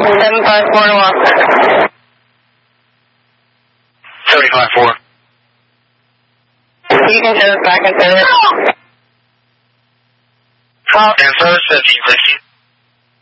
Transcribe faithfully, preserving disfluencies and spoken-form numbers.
seven five four to one. seventy-five four. You can send us back in service. And service says you received